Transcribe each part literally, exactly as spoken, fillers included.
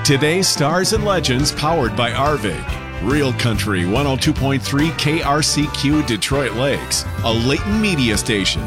Today's Stars and Legends powered by Arvig. Real Country one oh two point three K R C Q Detroit Lakes, a Leighton media station.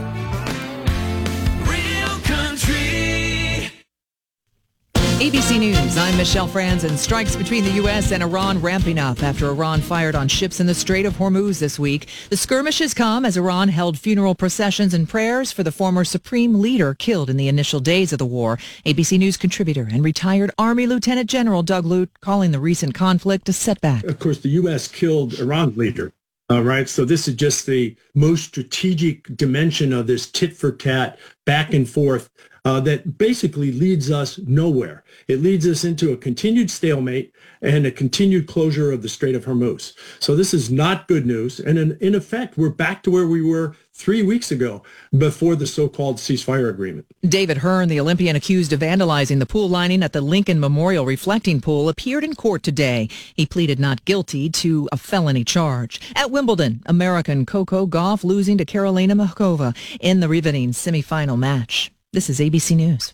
Real Country. A B C News, I'm Michelle Franzen. Strikes between the U S and Iran ramping up after Iran fired on ships in the Strait of Hormuz this week. The skirmishes come as Iran held funeral processions and prayers for the former supreme leader killed in the initial days of the war. A B C News contributor and retired Army Lieutenant General Doug Lute calling the recent conflict a setback. Of course, the U S killed Iran's leader. All right. So this is just the most strategic dimension of this tit for tat back and forth uh, that basically leads us nowhere. It leads us into a continued stalemate and a continued closure of the Strait of Hormuz. So this is not good news. And in, in effect, we're back to where we were three weeks ago before the so-called ceasefire agreement. David Hearn, the Olympian accused of vandalizing the pool lining at the Lincoln Memorial Reflecting Pool, appeared in court today. He pleaded not guilty to a felony charge. At Wimbledon, American Coco Gauff losing to Karolina Muchova in the riveting semifinal match. This is A B C News.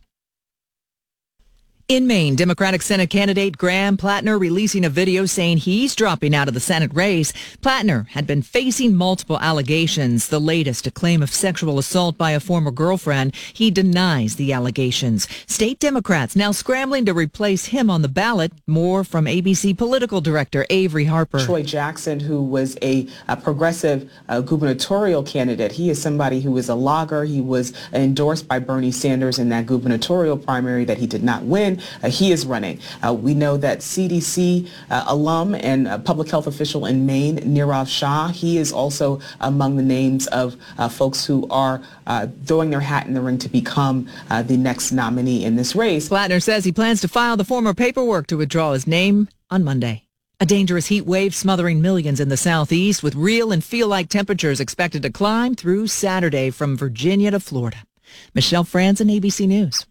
In Maine, Democratic Senate candidate Graham Plattner releasing a video saying he's dropping out of the Senate race. Plattner had been facing multiple allegations, the latest a claim of sexual assault by a former girlfriend. He denies the allegations. State Democrats now scrambling to replace him on the ballot. More from A B C political director Avery Harper. Troy Jackson, who was a, a progressive uh, gubernatorial candidate, he is somebody who is a logger. He was endorsed by Bernie Sanders in that gubernatorial primary that he did not win. Uh, he is running. Uh, we know that C D C uh, alum and uh, public health official in Maine, Nirav Shah, he is also among the names of uh, folks who are uh, throwing their hat in the ring to become uh, the next nominee in this race. Plattner says he plans to file the former paperwork to withdraw his name on Monday. A dangerous heat wave smothering millions in the southeast with real and feel-like temperatures expected to climb through Saturday from Virginia to Florida. Michelle Franzen, A B C News.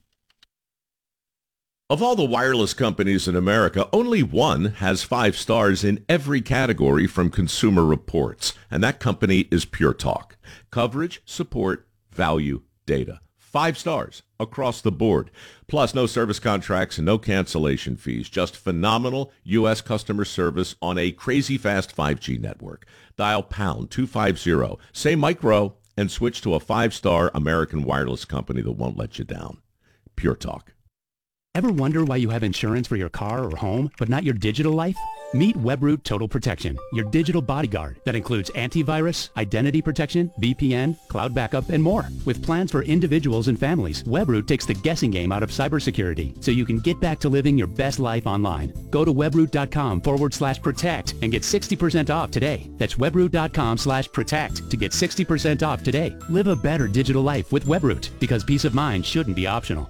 Of all the wireless companies in America, only one has five stars in every category from Consumer Reports, and that company is Pure Talk. Coverage, support, value, data. Five stars across the board. Plus, no service contracts and no cancellation fees. Just phenomenal U S customer service on a crazy fast five G network. Dial pound two fifty, say micro, and switch to a five-star American wireless company that won't let you down. Pure Talk. Ever wonder why you have insurance for your car or home, but not your digital life? Meet Webroot Total Protection, your digital bodyguard that includes antivirus, identity protection, V P N, cloud backup, and more. With plans for individuals and families, Webroot takes the guessing game out of cybersecurity so you can get back to living your best life online. Go to webroot.com forward slash protect and get sixty percent off today. That's webroot.com slash protect to get sixty percent off today. Live a better digital life with Webroot because peace of mind shouldn't be optional.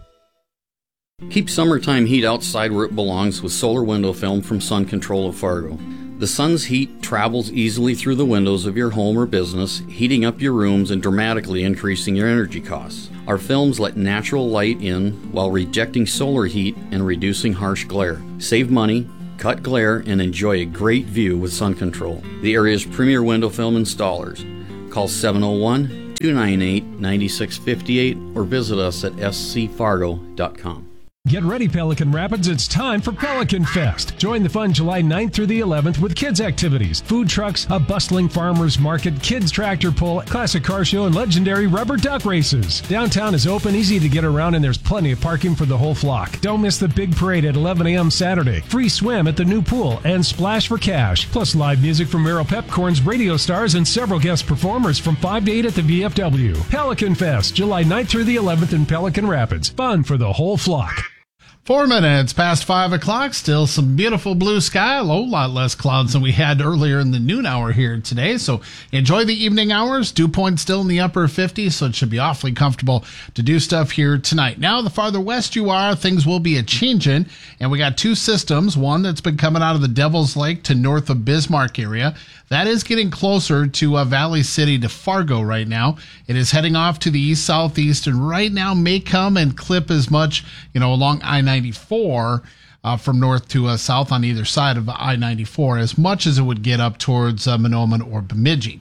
Keep summertime heat outside where it belongs with solar window film from Sun Control of Fargo. The sun's heat travels easily through the windows of your home or business, heating up your rooms and dramatically increasing your energy costs. Our films let natural light in while rejecting solar heat and reducing harsh glare. Save money, cut glare, and enjoy a great view with Sun Control, the area's premier window film installers. Call seven oh one, two nine eight, nine six five eight or visit us at s c fargo dot com. Get ready, Pelican Rapids. It's time for Pelican Fest. Join the fun July ninth through the eleventh with kids' activities, food trucks, a bustling farmers market, kids' tractor pull, classic car show, and legendary rubber duck races. Downtown is open, easy to get around, and there's plenty of parking for the whole flock. Don't miss the big parade at eleven a.m. Saturday. Free swim at the new pool and splash for cash. Plus live music from Merrill Pepcorn's radio stars and several guest performers from five to eight at the V F W. Pelican Fest, July ninth through the eleventh in Pelican Rapids. Fun for the whole flock. Four minutes past five o'clock. Still some beautiful blue sky. A whole lot less clouds than we had earlier in the noon hour here today. So enjoy the evening hours. Dew point still in the upper fifties, so it should be awfully comfortable to do stuff here tonight. Now, the farther west you are, things will be a changing. And we got two systems. One that's been coming out of the Devil's Lake to north of Bismarck area. That is getting closer to uh, Valley City to Fargo right now. It is heading off to the east-southeast and right now may come and clip as much, you know, along I ninety-four uh, from north to uh, south on either side of I ninety-four as much as it would get up towards uh, Mahnomen or Bemidji.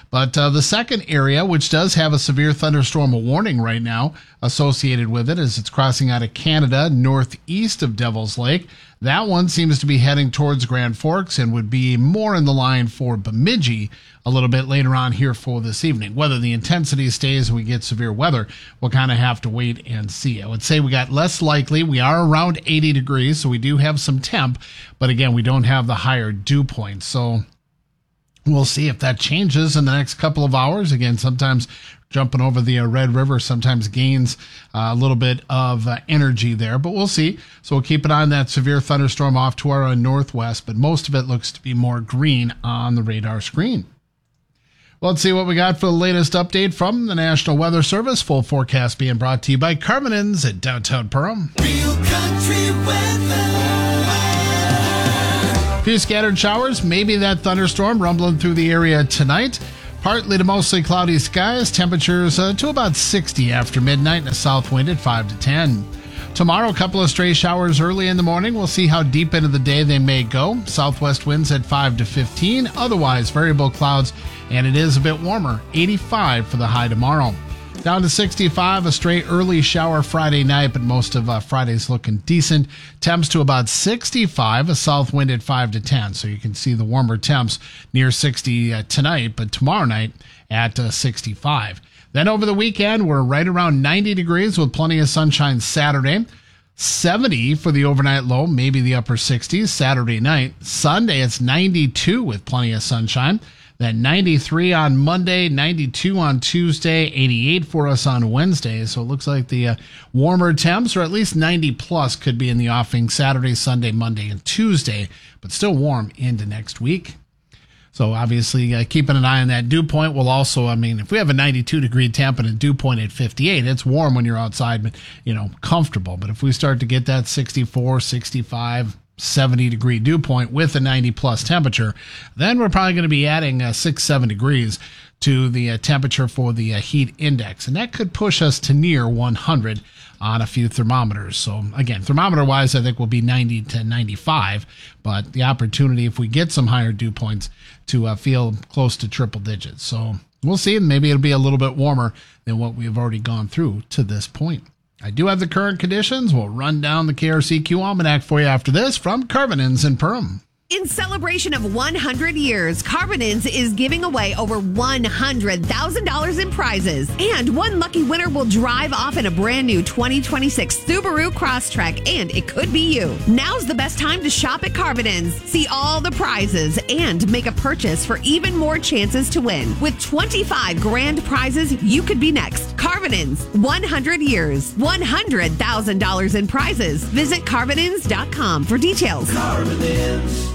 But uh, the second area, which does have a severe thunderstorm warning right now associated with it as it's crossing out of Canada northeast of Devil's Lake, that one seems to be heading towards Grand Forks and would be more in the line for Bemidji a little bit later on here for this evening. Whether the intensity stays and we get severe weather, we'll kind of have to wait and see. I would say we got less likely. We are around eighty degrees, so we do have some temp, but again, we don't have the higher dew points. So we'll see if that changes in the next couple of hours. Again, sometimes jumping over the uh, Red River sometimes gains uh, a little bit of uh, energy there, but we'll see. So we'll keep an eye on that severe thunderstorm off to our uh, northwest, but most of it looks to be more green on the radar screen. Well, let's see what we got for the latest update from the National Weather Service. Full forecast being brought to you by Carmen's at downtown Perham. Real country weather. A few scattered showers, maybe that thunderstorm rumbling through the area tonight. Partly to mostly cloudy skies, temperatures uh, to about sixty after midnight and a south wind at five to ten. Tomorrow, a couple of stray showers early in the morning. We'll see how deep into the day they may go. Southwest winds at five to fifteen. Otherwise, variable clouds, and it is a bit warmer. eighty-five for the high tomorrow. Down to sixty-five, a stray early shower Friday night, but most of uh, Friday's looking decent. Temps to about sixty-five, a south wind at five to ten. So you can see the warmer temps near sixty uh, tonight, but tomorrow night at uh, sixty-five. Then over the weekend, we're right around ninety degrees with plenty of sunshine Saturday. seventy for the overnight low, maybe the upper sixties Saturday night. Sunday, it's ninety-two with plenty of sunshine. Then ninety-three on Monday, ninety-two on Tuesday, eighty-eight for us on Wednesday. So it looks like the uh, warmer temps, or at least ninety plus, could be in the offing Saturday, Sunday, Monday, and Tuesday, but still warm into next week. So obviously, uh, keeping an eye on that dew point will also, I mean, if we have a ninety-two degree temp and a dew point at fifty-eight, it's warm when you're outside, but, you know, comfortable. But if we start to get that sixty-four, sixty-five, seventy degree dew point with a ninety plus temperature, then we're probably going to be adding uh, six, seven degrees to the uh, temperature for the uh, heat index. And that could push us to near one hundred on a few thermometers. So again, thermometer wise, I think we'll be ninety to ninety-five, but the opportunity, if we get some higher dew points, to uh, feel close to triple digits. So we'll see. Maybe it'll be a little bit warmer than what we've already gone through to this point. I do have the current conditions. We'll run down the K R C Q Almanac for you after this from Carmen's in Perham. In celebration of one hundred years, Carmen's is giving away over one hundred thousand dollars in prizes. And one lucky winner will drive off in a brand new twenty twenty-six Subaru Crosstrek, and it could be you. Now's the best time to shop at Carmen's. See all the prizes and make a purchase for even more chances to win. With twenty-five grand prizes, you could be next. Carmen's, one hundred years, one hundred thousand dollars in prizes. Visit carmen's dot com for details. Carmen's.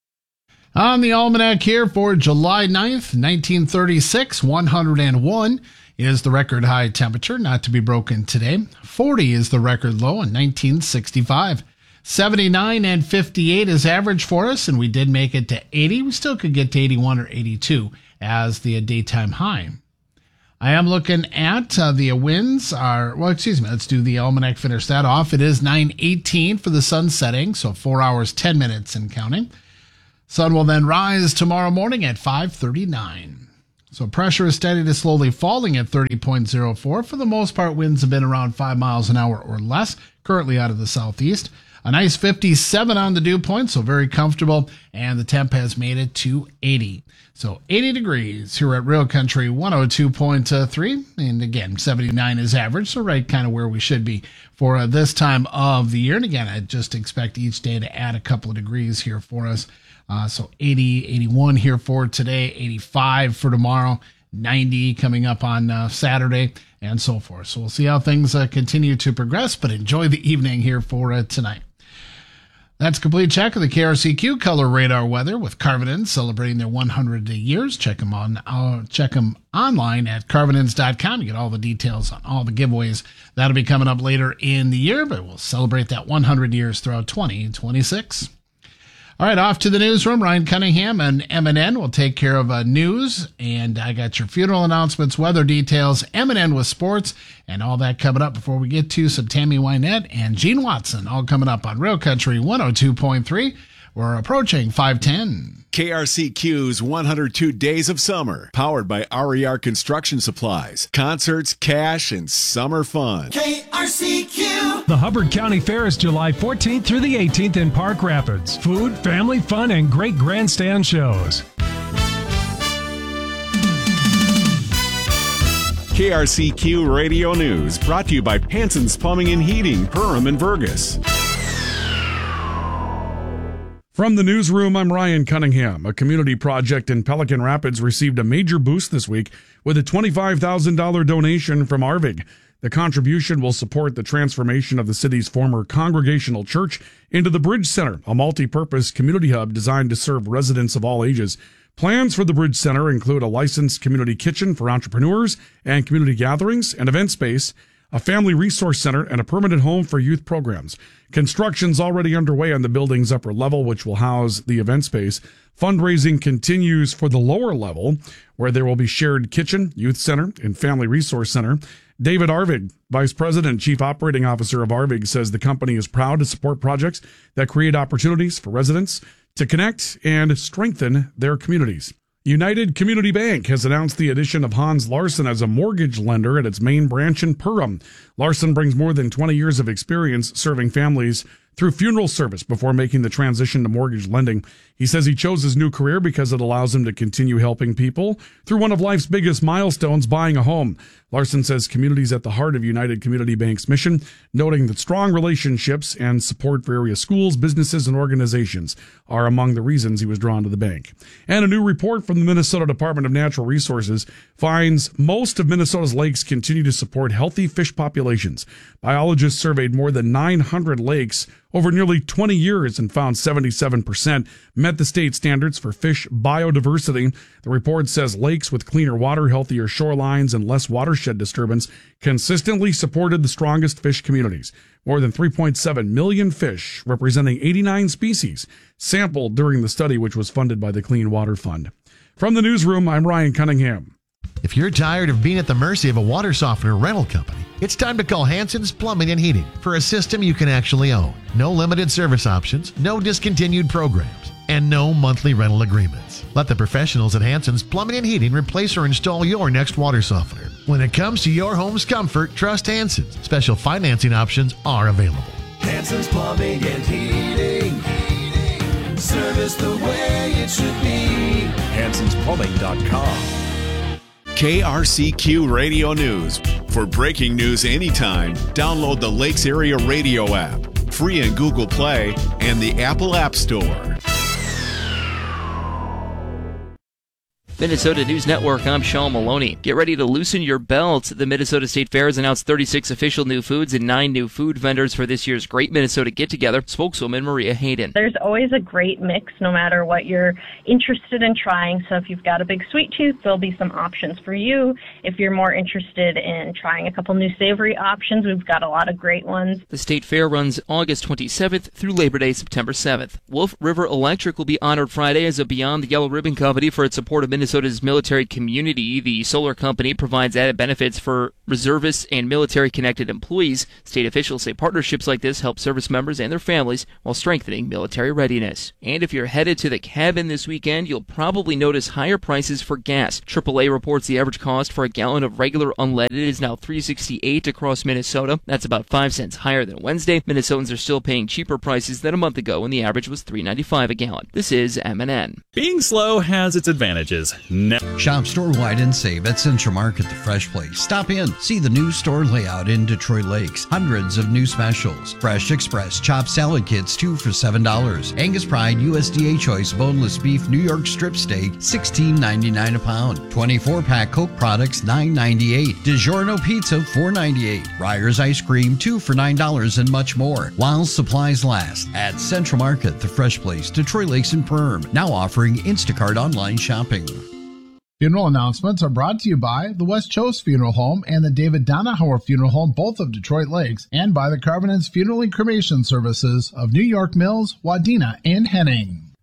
On the Almanac here for July ninth, nineteen thirty-six, one hundred one is the record high temperature, not to be broken today. forty is the record low in nineteen sixty-five. seventy-nine and fifty-eight is average for us, and we did make it to eighty. We still could get to eighty-one or eighty-two as the daytime high. I am looking at uh, the winds are, well, excuse me, let's do the Almanac, finish that off. It is nine eighteen for the sun setting, so four hours, ten minutes and counting. Sun will then rise tomorrow morning at five thirty-nine. So pressure is steady to slowly falling at thirty point zero four. For the most part, winds have been around five miles an hour or less, currently out of the southeast. A nice fifty-seven on the dew point, so very comfortable, and the temp has made it to eighty. So eighty degrees here at Real Country one oh two point three, and again, seventy-nine is average, so right kind of where we should be for uh, this time of the year. And again, I just expect each day to add a couple of degrees here for us. Uh, so eighty, eighty-one here for today, eighty-five for tomorrow, ninety coming up on uh, Saturday, and so forth. So we'll see how things uh, continue to progress, but enjoy the evening here for uh, tonight. That's a complete check of the K R C Q Color Radar weather with Carvenins celebrating their one hundred years. Check them on, uh, check them online at carvenins dot com. You get all the details on all the giveaways. That'll be coming up later in the year, but we'll celebrate that one hundred years throughout twenty twenty-six. All right, off to the newsroom. Ryan Cunningham and M and N will take care of uh, news, and I got your funeral announcements, weather details, M and N with sports, and all that coming up before we get to some Tammy Wynette and Gene Watson, all coming up on Real Country one oh two point three. We're approaching five ten. K R C Q's one hundred two Days of Summer, powered by R E R Construction Supplies. Concerts, cash, and summer fun. K R C Q. The Hubbard County Fair is July fourteenth through the eighteenth in Park Rapids. Food, family fun, and great grandstand shows. K R C Q Radio News, brought to you by Hanson's Plumbing and Heating, Perham and Vergas. From the newsroom, I'm Ryan Cunningham. A community project in Pelican Rapids received a major boost this week with a twenty-five thousand dollars donation from Arvig. The contribution will support the transformation of the city's former Congregational Church into the Bridge Center, a multi-purpose community hub designed to serve residents of all ages. Plans for the Bridge Center include a licensed community kitchen for entrepreneurs and community gatherings, an event space, a family resource center, and a permanent home for youth programs. Construction's already underway on the building's upper level, which will house the event space. Fundraising continues for the lower level, where there will be shared kitchen, youth center, and family resource center. David Arvig, Vice President, Chief Operating Officer of Arvig, says the company is proud to support projects that create opportunities for residents to connect and strengthen their communities. United Community Bank has announced the addition of Hans Larson as a mortgage lender at its main branch in Perham. Larson brings more than twenty years of experience serving families through funeral service before making the transition to mortgage lending. He says he chose his new career because it allows him to continue helping people through one of life's biggest milestones, buying a home. Larson says community is at the heart of United Community Bank's mission, noting that strong relationships and support for area schools, businesses, and organizations are among the reasons he was drawn to the bank. And a new report from the Minnesota Department of Natural Resources finds most of Minnesota's lakes continue to support healthy fish populations. Biologists surveyed more than nine hundred lakes over nearly twenty years and found seventy-seven percent met the state standards for fish biodiversity. The report says lakes with cleaner water, healthier shorelines, and less watershed disturbance consistently supported the strongest fish communities. More than three point seven million fish, representing eighty-nine species, sampled during the study, which was funded by the Clean Water Fund. From the newsroom, I'm Ryan Cunningham. If you're tired of being at the mercy of a water softener rental company, it's time to call Hanson's Plumbing and Heating for a system you can actually own. No limited service options, no discontinued programs, and no monthly rental agreements. Let the professionals at Hanson's Plumbing and Heating replace or install your next water softener. When it comes to your home's comfort, trust Hanson's. Special financing options are available. Hanson's Plumbing and Heating. Heating. Service the way it should be. Hansons Plumbing dot com. K R C Q Radio News. For breaking news anytime, download the Lakes Area Radio app, free in Google Play and the Apple App Store. Minnesota News Network, I'm Sean Maloney. Get ready to loosen your belts. The Minnesota State Fair has announced thirty-six official new foods and nine new food vendors for this year's Great Minnesota Get-Together. Spokeswoman Maria Hayden. There's always a great mix no matter what you're interested in trying. So if you've got a big sweet tooth, there'll be some options for you. If you're more interested in trying a couple new savory options, we've got a lot of great ones. The State Fair runs August twenty-seventh through Labor Day, September seventh. Wolf River Electric will be honored Friday as a Beyond the Yellow Ribbon Company for its support of Minnesota Minnesota's military community. The solar company provides added benefits for reservists and military-connected employees. State officials say partnerships like this help service members and their families while strengthening military readiness. And if you're headed to the cabin this weekend, you'll probably notice higher prices for gas. triple A reports the average cost for a gallon of regular unleaded is now three dollars and sixty-eight cents across Minnesota. That's about five cents higher than Wednesday. Minnesotans are still paying cheaper prices than a month ago when the average was three dollars and ninety-five cents a gallon. This is M and N. Being slow has its advantages. No. Shop store-wide and save at Central Market, the Fresh Place. Stop in. See the new store layout in Detroit Lakes. Hundreds of new specials. Fresh Express chopped salad kits, two for seven dollars. Angus Pride U S D A Choice boneless beef New York strip steak, sixteen ninety-nine a pound. twenty-four pack Coke products, nine ninety-eight. DiGiorno pizza, four ninety-eight. Ryer's ice cream, two for nine dollars, and much more. While supplies last. At Central Market, the Fresh Place, Detroit Lakes and Perm. Now offering Instacart online shopping. Funeral announcements are brought to you by the West Chose Funeral Home and the David Donahauer Funeral Home, both of Detroit Lakes, and by the Carvinens Funeral and Cremation Services of New York Mills, Wadena, and Henning.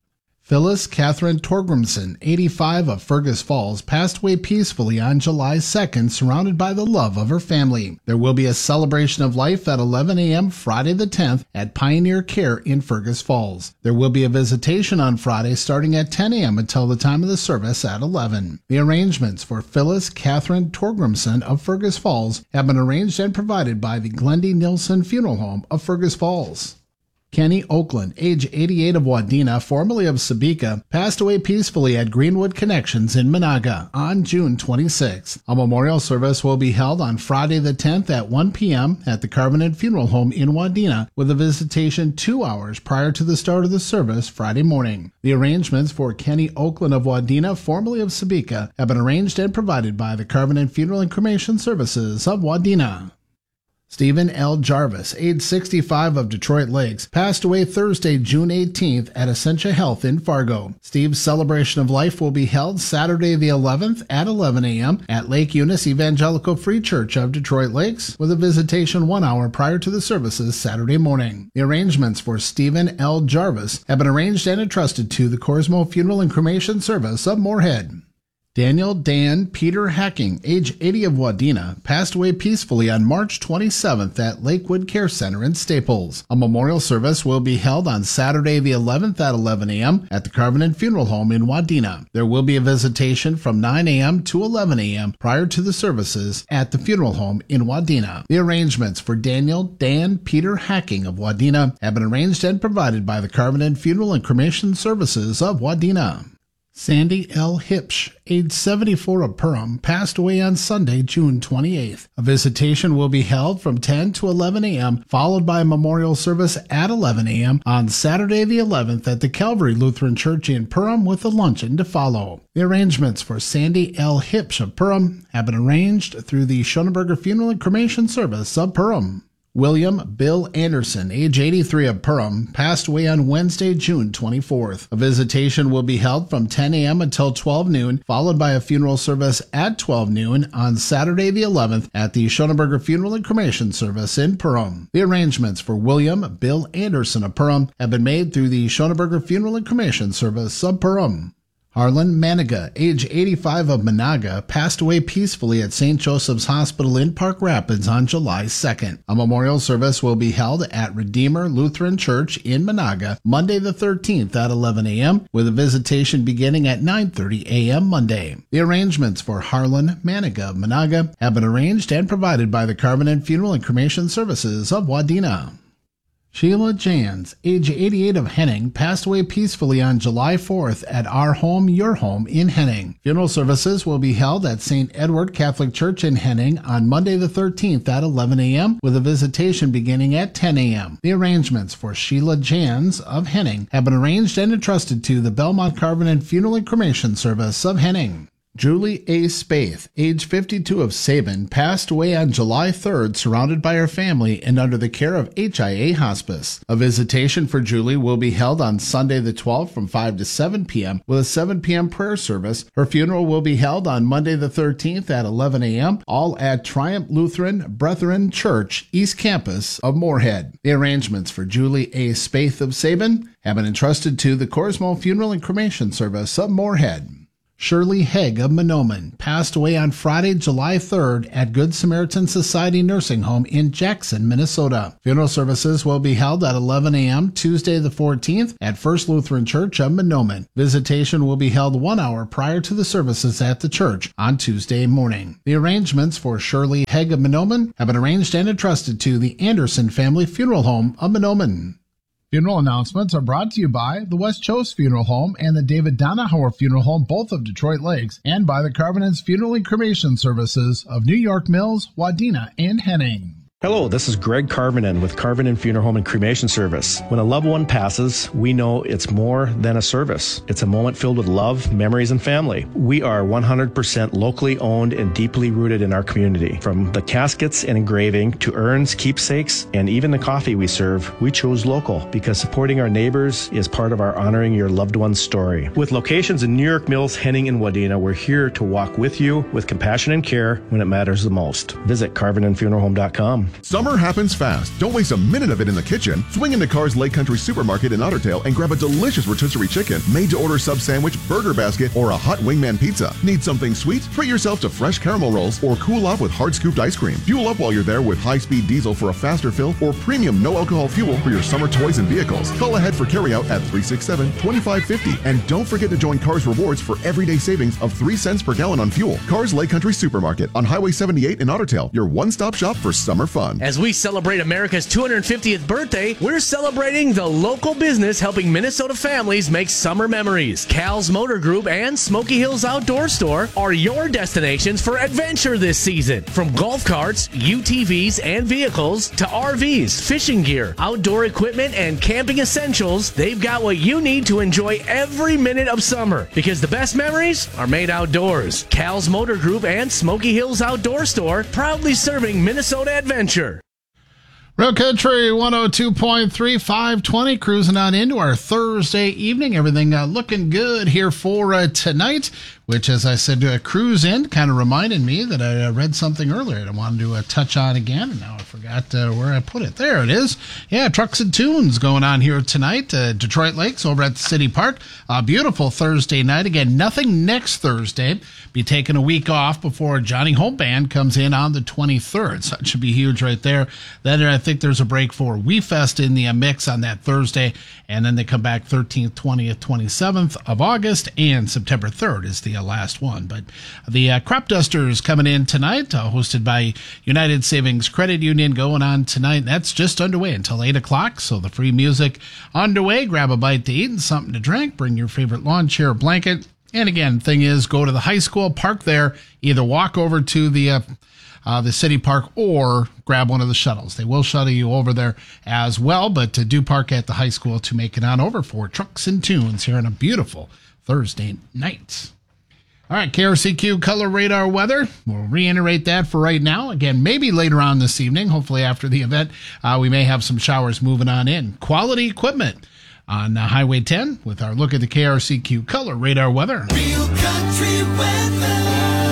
Phyllis Catherine Torgrimson, eighty-five, of Fergus Falls, passed away peacefully on July second, surrounded by the love of her family. There will be a celebration of life at eleven a.m. Friday the tenth at Pioneer Care in Fergus Falls. There will be a visitation on Friday starting at ten a.m. until the time of the service at eleven. The arrangements for Phyllis Catherine Torgrimson of Fergus Falls have been arranged and provided by the Glendy Nilsson Funeral Home of Fergus Falls. Kenny Oakland, age eighty-eight, of Wadena, formerly of Sabika, passed away peacefully at Greenwood Connections in Monaga on June twenty-sixth. A memorial service will be held on Friday the tenth at one p.m. at the Carbonet Funeral Home in Wadena, with a visitation two hours prior to the start of the service Friday morning. The arrangements for Kenny Oakland of Wadena, formerly of Sabika, have been arranged and provided by the Carbonet Funeral and Cremation Services of Wadena. Stephen L. Jarvis, age sixty-five, of Detroit Lakes, passed away Thursday, June eighteenth at Essentia Health in Fargo. Steve's celebration of life will be held Saturday the eleventh at eleven a.m. at Lake Eunice Evangelical Free Church of Detroit Lakes, with a visitation one hour prior to the services Saturday morning. The arrangements for Stephen L. Jarvis have been arranged and entrusted to the Corsmo Funeral and Cremation Service of Moorhead. Daniel Dan Peter Hacking, age eighty, of Wadena, passed away peacefully on March twenty-seventh at Lakewood Care Center in Staples. A memorial service will be held on Saturday the eleventh at eleven a.m. at the Carbonet Funeral Home in Wadena. There will be a visitation from nine a.m. to eleven a.m. prior to the services at the funeral home in Wadena. The arrangements for Daniel Dan Peter Hacking of Wadena have been arranged and provided by the Carbonet Funeral and Cremation Services of Wadena. Sandy L. Hipsch, age seventy-four, of Perham, passed away on Sunday, June twenty-eighth. A visitation will be held from ten to eleven a.m., followed by a memorial service at eleven a.m. on Saturday the eleventh at the Calvary Lutheran Church in Perham, with a luncheon to follow. The arrangements for Sandy L. Hipsch of Perham have been arranged through the Schoenberger Funeral and Cremation Service of Perham. William Bill Anderson, age eighty-three, of Perham, passed away on Wednesday, June twenty-fourth. A visitation will be held from ten a.m. until twelve noon, followed by a funeral service at twelve noon on Saturday the eleventh at the Schoenberger Funeral and Cremation Service in Perham. The arrangements for William Bill Anderson of Perham have been made through the Schoenberger Funeral and Cremation Service of Perham. Harlan Maniga, age eighty-five, of Monaga, passed away peacefully at Saint Joseph's Hospital in Park Rapids on July second. A memorial service will be held at Redeemer Lutheran Church in Monaga Monday the thirteenth at eleven a.m., with a visitation beginning at nine thirty a.m. Monday. The arrangements for Harlan Maniga of Monaga have been arranged and provided by the Carbonet Funeral and Cremation Services of Wadena. Sheila Jans, age eighty-eight, of Henning, passed away peacefully on July fourth at Our Home, Your Home in Henning. Funeral services will be held at Saint Edward Catholic Church in Henning on Monday the thirteenth at eleven a.m., with a visitation beginning at ten a.m. The arrangements for Sheila Jans of Henning have been arranged and entrusted to the Belmont Carbonet Funeral and Cremation Service of Henning. Julie A. Spaeth, age fifty-two, of Sabin, passed away on July third, surrounded by her family and under the care of H I A Hospice. A visitation for Julie will be held on Sunday the twelfth from five to seven p.m. with a seven p.m. prayer service. Her funeral will be held on Monday the thirteenth at eleven a.m., all at Triumph Lutheran Brethren Church, East Campus of Moorhead. The arrangements for Julie A. Spaeth of Sabin have been entrusted to the Corsmo Funeral and Cremation Service of Moorhead. Shirley Hegg of Mahnomen passed away on Friday, July third at Good Samaritan Society Nursing Home in Jackson, Minnesota. Funeral services will be held at eleven a.m. Tuesday the fourteenth at First Lutheran Church of Mahnomen. Visitation will be held one hour prior to the services at the church on Tuesday morning. The arrangements for Shirley Hegg of Mahnomen have been arranged and entrusted to the Anderson Family Funeral Home of Mahnomen. Funeral announcements are brought to you by the West Chose Funeral Home and the David Donahauer Funeral Home, both of Detroit Lakes, and by the Carbonet's Funeral and Cremation Services of New York Mills, Wadena, and Henning. Hello, this is Greg Carvinen with Carvinen Funeral Home and Cremation Service. When a loved one passes, we know it's more than a service. It's a moment filled with love, memories, and family. We are one hundred percent locally owned and deeply rooted in our community. From the caskets and engraving to urns, keepsakes, and even the coffee we serve, we chose local because supporting our neighbors is part of our honoring your loved one's story. With locations in New York Mills, Henning, and Wadena, we're here to walk with you with compassion and care when it matters the most. Visit carvinen funeral home dot com. time. Summer happens fast. Don't waste a minute of it in the kitchen. Swing into Carr's Lake Country Supermarket in Otter Tail and grab a delicious rotisserie chicken, made-to-order sub sandwich, burger basket, or a hot wingman pizza. Need something sweet? Treat yourself to fresh caramel rolls or cool off with hard-scooped ice cream. Fuel up while you're there with high-speed diesel for a faster fill or premium no-alcohol fuel for your summer toys and vehicles. Call ahead for carryout at three six seven, two five five zero. And don't forget to join Carr's Rewards for everyday savings of three cents per gallon on fuel. Carr's Lake Country Supermarket on Highway seventy-eight in Otter Tail, your one-stop shop for summer fun. As we celebrate America's two hundred fiftieth birthday, we're celebrating the local business helping Minnesota families make summer memories. Cal's Motor Group and Smoky Hills Outdoor Store are your destinations for adventure this season. From golf carts, U T Vs, and vehicles to R Vs, fishing gear, outdoor equipment, and camping essentials, they've got what you need to enjoy every minute of summer. Because the best memories are made outdoors. Cal's Motor Group and Smoky Hills Outdoor Store, proudly serving Minnesota adventure. Real Country one oh two point three, five twenty, cruising on into our Thursday evening. Everything uh, looking good here for uh, tonight, which, as I said, uh, cruise in, kind of reminded me that I uh, read something earlier that I wanted to uh, touch on again, and now I forgot uh, where I put it. There it is. Yeah, Trucks and Tunes going on here tonight. Uh, Detroit Lakes over at the City Park. A beautiful Thursday night. Again, nothing next Thursday. Be taking a week off before Johnny Hope Band comes in on the twenty-third. So that should be huge right there. Then I think there's a break for We Fest in the uh, mix on that Thursday, and then they come back thirteenth, twentieth, twenty-seventh of August, and September third is the uh, last one. But the uh, Crop Dusters coming in tonight, uh, hosted by United Savings Credit Union, going on tonight. That's just underway until eight o'clock, so the free music underway. Grab a bite to eat and something to drink. Bring your favorite lawn chair or blanket. And again, thing is, go to the high school, park there, either walk over to the uh, uh, the city park or grab one of the shuttles. They will shuttle you over there as well, but to do park at the high school to make it on over for Trucks and Tunes here on a beautiful Thursday night. All right, K R C Q Color Radar weather. We'll reiterate that for right now. Again, maybe later on this evening, hopefully after the event, uh, we may have some showers moving on in. Quality equipment on uh, Highway ten with our look at the K R C Q Color Radar weather. Real country weather.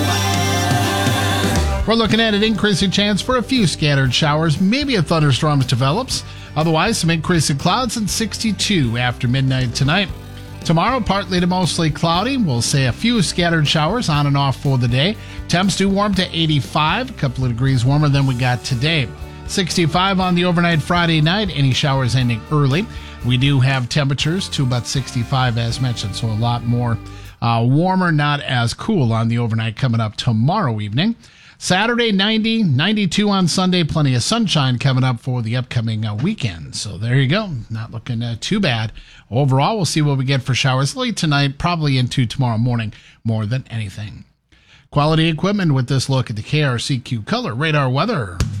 We're looking at an increasing chance for a few scattered showers, maybe a thunderstorm develops. Otherwise, some increasing clouds and sixty-two after midnight tonight. Tomorrow, partly to mostly cloudy. We'll say a few scattered showers on and off for the day. Temps do warm to eighty-five, a couple of degrees warmer than we got today. sixty-five on the overnight Friday night, any showers ending early. We do have temperatures to about sixty-five as mentioned, so a lot more uh, warmer, not as cool on the overnight coming up tomorrow evening. Saturday, ninety, ninety-two on Sunday, plenty of sunshine coming up for the upcoming uh, weekend. So there you go. Not looking uh, too bad. Overall, we'll see what we get for showers late tonight, probably into tomorrow morning more than anything. Quality equipment with this look at the K R C Q Color Radar weather.